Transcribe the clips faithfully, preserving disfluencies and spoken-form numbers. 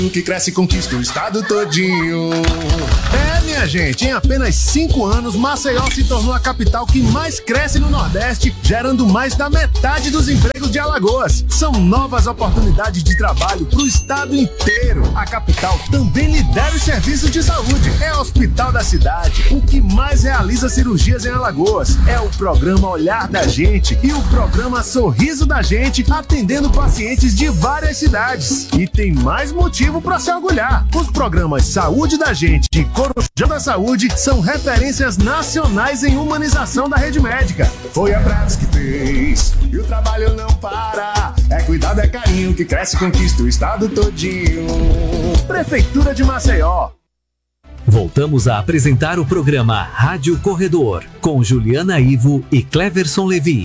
que cresce e conquista o estado todinho. É, minha gente, em apenas cinco anos, Maceió se tornou a capital que mais cresce no Nordeste, gerando mais da metade dos empregos de Alagoas. São novas oportunidades de trabalho para o estado inteiro. A capital também lidera os serviços de saúde. É o hospital da cidade. O que mais realiza cirurgias em Alagoas é o programa Olhar da Gente e o programa Sorriso da Gente, atendendo pacientes de várias cidades. E tem mais motivo para se orgulhar. Os programas Saúde da Gente e Corujão da Saúde são referências nacionais em humanização da rede médica. Foi a Prados que fez e o trabalho não para. É cuidado, é carinho que cresce e conquista o estado todinho. Prefeitura de Maceió. Voltamos a apresentar o programa Rádio Corredor com Juliana Ivo e Cleverson Levi.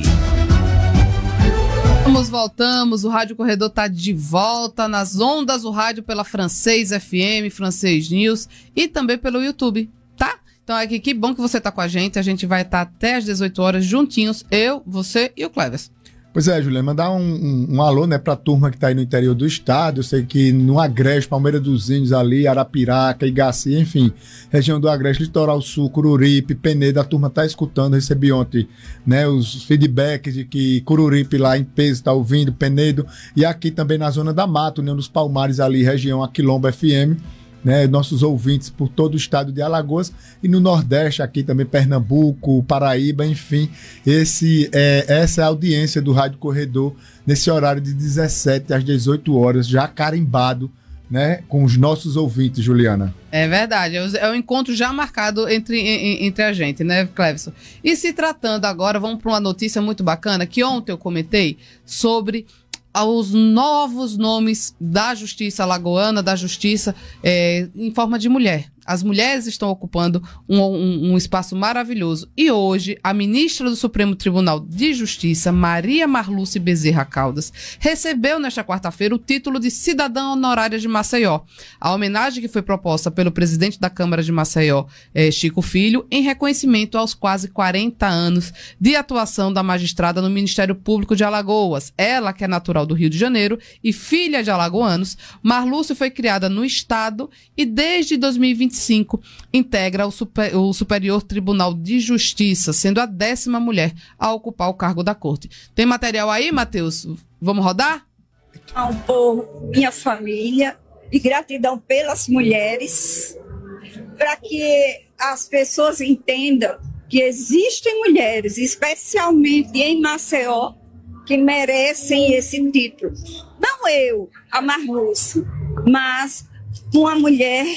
Voltamos, voltamos, o Rádio Corredor está de volta nas ondas do rádio pela Francês F M, Francês News e também pelo YouTube, tá? Então aqui, que bom que você está com a gente, a gente vai estar tá até às dezoito horas juntinhos, eu, você e o Cleverson. Pois é, Juliana, mandar um, um, um alô, né, para a turma que está aí no interior do estado. Eu sei que no Agreste, Palmeira dos Índios ali, Arapiraca, Igaci, enfim, região do Agreste, Litoral Sul, Cururipe, Penedo, a turma está escutando, recebi ontem, né, os feedbacks de que Cururipe lá em peso está ouvindo, Penedo, e aqui também na zona da Mata, União dos Palmares ali, região Aquilombo F M, né, nossos ouvintes por todo o estado de Alagoas e no Nordeste, aqui também Pernambuco, Paraíba, enfim, esse, é, essa é a audiência do Rádio Corredor nesse horário de dezessete às dezoito horas, já carimbado, né, com os nossos ouvintes, Juliana. É verdade, é o encontro já marcado entre, entre a gente, né, Cleverson? E se tratando agora, vamos para uma notícia muito bacana, que ontem eu comentei sobre os novos nomes da Justiça Alagoana, da Justiça é, em forma de mulher. As mulheres estão ocupando um, um, um espaço maravilhoso. E hoje, a ministra do Supremo Tribunal de Justiça, Maria Marluce Bezerra Caldas, recebeu nesta quarta-feira o título de cidadã honorária de Maceió. A homenagem que foi proposta pelo presidente da Câmara de Maceió, eh, Chico Filho, em reconhecimento aos quase quarenta anos de atuação da magistrada no Ministério Público de Alagoas. Ela, que é natural do Rio de Janeiro e filha de alagoanos, Marluce foi criada no Estado e desde dois mil e vinte e cinco integra o, super, o Superior Tribunal de Justiça, sendo a décima mulher a ocupar o cargo da corte. Tem material aí, Matheus? Vamos rodar? Ao povo, minha família, e gratidão pelas mulheres, para que as pessoas entendam que existem mulheres, especialmente em Maceió, que merecem esse título. Não eu, a Marluce, mas uma mulher,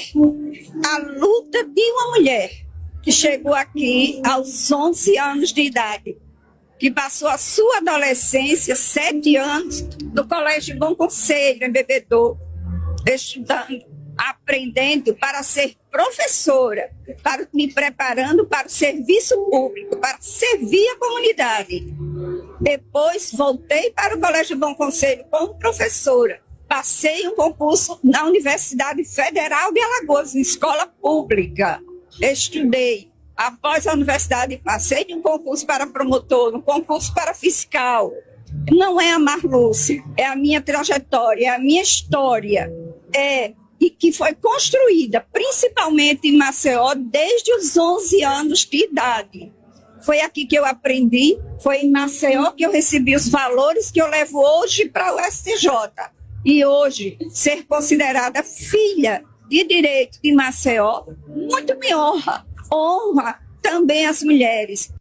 a luta de uma mulher que chegou aqui aos onze anos de idade, que passou a sua adolescência, sete anos, no Colégio Bom Conselho, em Bebedouro, estudando, aprendendo para ser professora, para me preparando para o serviço público, para servir a comunidade. Depois voltei para o Colégio Bom Conselho como professora. Passei um concurso na Universidade Federal de Alagoas, em escola pública. Estudei. Após a universidade, passei de um concurso para promotor, um concurso para fiscal. Não é a Marluce, é a minha trajetória, é a minha história. É, e que foi construída, principalmente em Maceió, desde os onze anos de idade. Foi aqui que eu aprendi, foi em Maceió que eu recebi os valores que eu levo hoje para o S T J. E hoje, ser considerada filha de direito de Maceió, muito me honra. Honra também as mulheres.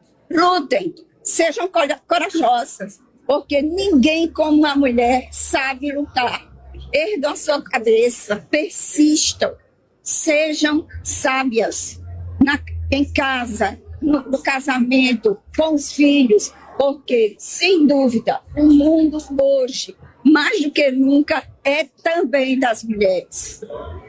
Lutem, sejam corajosas, porque ninguém como uma mulher sabe lutar. Ergam a sua cabeça, persistam, sejam sábias na, em casa, no, no casamento, com os filhos, porque, sem dúvida, o mundo hoje, mais do que nunca, é também das mulheres.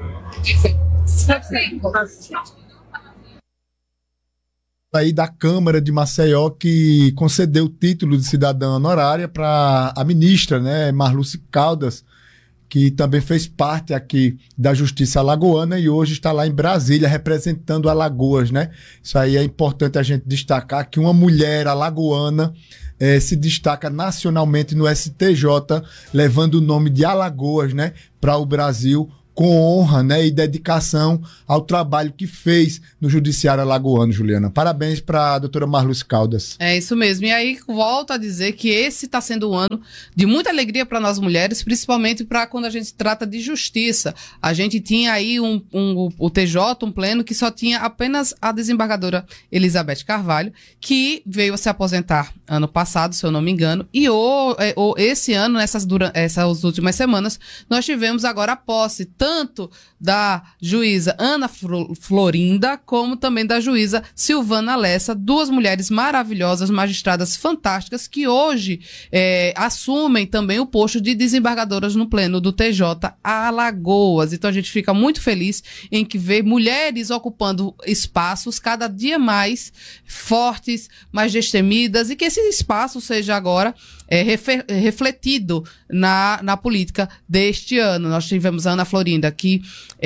Aí da Câmara de Maceió, que concedeu o título de cidadã honorária para a ministra, né, Marluce Caldas, que também fez parte aqui da Justiça Alagoana e hoje está lá em Brasília representando Alagoas, né? Isso aí é importante a gente destacar, que uma mulher alagoana eh, se destaca nacionalmente no S T J, levando o nome de Alagoas, né, para o Brasil, com honra, né, e dedicação ao trabalho que fez no Judiciário Alagoano, Juliana. Parabéns para a doutora Marluce Caldas. É isso mesmo. E aí, volto a dizer que esse está sendo um ano de muita alegria para nós mulheres, principalmente para quando a gente trata de justiça. A gente tinha aí um, um, o T J, um pleno, que só tinha apenas a desembargadora Elizabeth Carvalho, que veio a se aposentar ano passado, se eu não me engano, e o, o, esse ano, nessas dura, essas últimas semanas, nós tivemos agora a posse tanto da juíza Ana Florinda, como também da juíza Silvana Lessa, duas mulheres maravilhosas, magistradas fantásticas, que hoje é, assumem também o posto de desembargadoras no pleno do T J Alagoas. Então a gente fica muito feliz em que vê mulheres ocupando espaços cada dia mais fortes, mais destemidas, e que esse espaço seja agora é, refer, refletido na, na política deste ano. Nós tivemos a Ana Florinda, que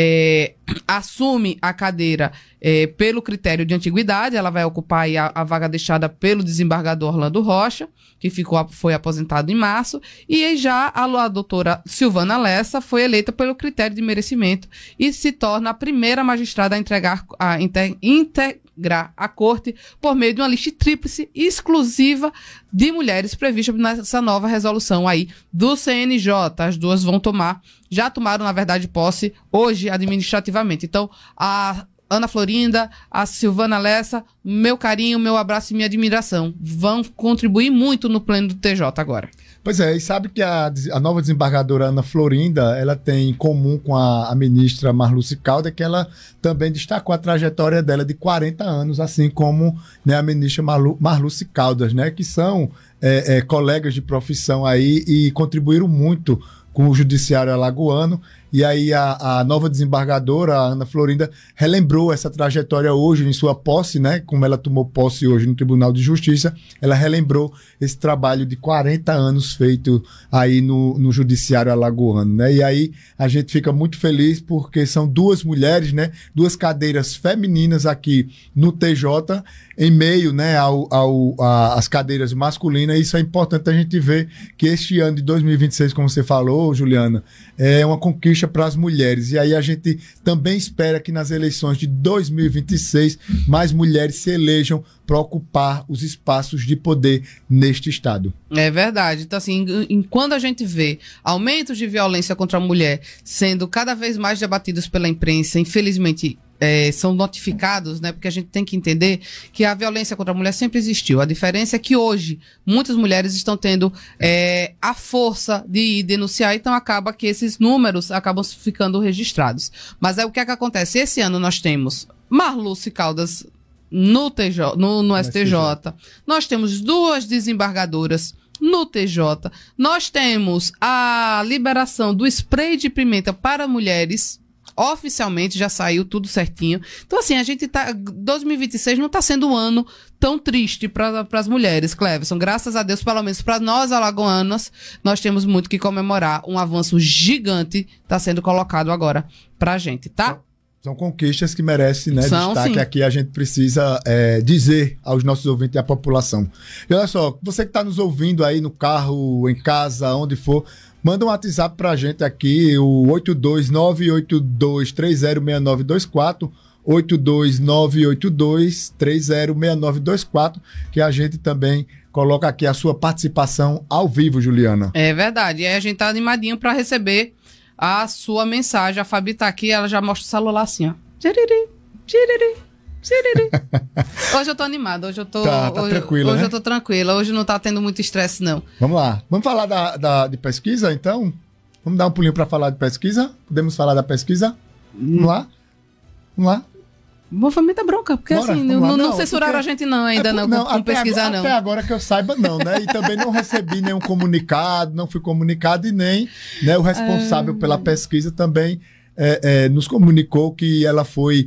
é, assume a cadeira é, pelo critério de antiguidade. Ela vai ocupar aí a, a vaga deixada pelo desembargador Orlando Rocha, que ficou, foi aposentado em março, e aí já a, a doutora Silvana Lessa foi eleita pelo critério de merecimento e se torna a primeira magistrada a entregar a inter, integrar a corte por meio de uma lista tríplice exclusiva de mulheres prevista nessa nova resolução aí do C N J. As duas vão tomar, já tomaram, na verdade, posse hoje administrativamente. Então, a Ana Florinda, a Silvana Lessa, meu carinho, meu abraço e minha admiração. Vão contribuir muito no pleno do T J agora. Pois é, e sabe que a, a nova desembargadora Ana Florinda, ela tem em comum com a, a ministra Marluce Caldas, que ela também destacou a trajetória dela de quarenta anos, assim como, né, a ministra Marlu, Marluce Caldas, né, que são é, é, colegas de profissão aí e contribuíram muito com o judiciário alagoano. E aí a, a nova desembargadora, a Ana Florinda, relembrou essa trajetória hoje em sua posse, né? Como ela tomou posse hoje no Tribunal de Justiça, ela relembrou esse trabalho de quarenta anos feito aí no, no judiciário alagoano, né? E aí a gente fica muito feliz porque são duas mulheres, né? Duas cadeiras femininas aqui no T J, em meio, né, ao, ao, a, as cadeiras masculinas. Isso é importante a gente ver que este ano de dois mil e vinte e seis, como você falou, Juliana, é uma conquista para as mulheres. E aí a gente também espera que nas eleições de dois mil e vinte e seis mais mulheres se elejam para ocupar os espaços de poder neste estado. É verdade. Então, assim, enquanto a gente vê aumentos de violência contra a mulher sendo cada vez mais debatidos pela imprensa, infelizmente É, são notificados, né? Porque a gente tem que entender que a violência contra a mulher sempre existiu. A diferença é que hoje muitas mulheres estão tendo é, a força de ir denunciar, então acaba que esses números acabam ficando registrados. Mas aí o que é que acontece? Esse ano nós temos Marluce Caldas no, T J, no, no S T J, nós temos duas desembargadoras no T J, nós temos a liberação do spray de pimenta para mulheres. Oficialmente já saiu tudo certinho. Então, assim, a gente tá. dois mil e vinte e seis não está sendo um ano tão triste para as mulheres, Cleverson. Graças a Deus, pelo menos para nós alagoanas, nós temos muito que comemorar. Um avanço gigante está sendo colocado agora para a gente, tá? São conquistas que merecem, né, São, destaque. sim. Aqui a gente precisa é, dizer aos nossos ouvintes e à população. E olha só, você que está nos ouvindo aí no carro, em casa, onde for, manda um WhatsApp pra gente aqui, o oito dois nove oito dois três zero seis nove dois quatro, oito dois nove oito dois três zero seis nove dois quatro, que a gente também coloca aqui a sua participação ao vivo, Juliana. É verdade. E aí a gente tá animadinho para receber a sua mensagem. A Fabi tá aqui, ela já mostra o celular assim, ó. Tiriri, tiriri, tiriri. Hoje eu tô animada, hoje eu tô... Tá, tá hoje, tranquila, Hoje né? eu tô tranquila, hoje não tá tendo muito estresse, não. Vamos lá. Vamos falar da, da, de pesquisa, então? Vamos dar um pulinho para falar de pesquisa? Podemos falar da pesquisa? Vamos lá? Vamos lá? Movimento bronca, porque Bora, assim, vamos não, lá. não Não, censuraram porque- a gente não, ainda É, não, não, com, com até pesquisar agora, não. Até agora que eu saiba, não, né? E também não recebi nenhum comunicado, não fui comunicado e nem, né, o responsável pela pesquisa também é, é, nos comunicou que ela foi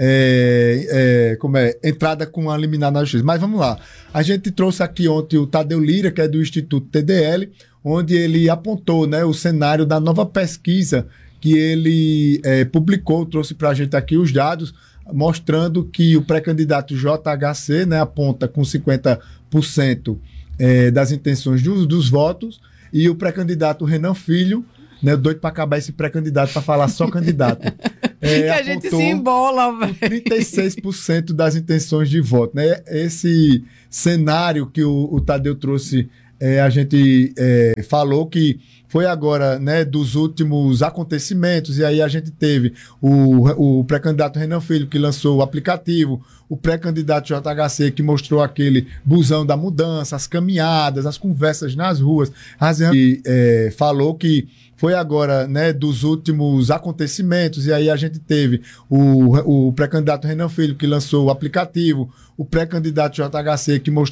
é, é, como é, entrada com a liminar na justiça. Mas vamos lá. A gente trouxe aqui ontem o Tadeu Lira, que é do Instituto T D L, onde ele apontou, né, o cenário da nova pesquisa que ele é, publicou, trouxe para a gente aqui os dados, mostrando que o pré-candidato J H C, né, aponta com cinquenta por cento é, das intenções do, dos votos, e o pré-candidato Renan Filho, né, doido para acabar esse pré-candidato, para falar só candidato. É, que a gente se embola, velho. trinta e seis por cento das intenções de voto. Né? Esse cenário que o, o Tadeu trouxe, é, a gente é, falou que foi agora, né, dos últimos acontecimentos, e aí a gente teve o, o pré-candidato Renan Filho, que lançou o aplicativo, o pré-candidato J H C, que mostrou aquele busão da mudança, as caminhadas, as conversas nas ruas, e é, falou que foi agora, né, dos últimos acontecimentos, e aí a gente teve o, o pré-candidato Renan Filho, que lançou o aplicativo, o pré-candidato J H C, que mostrou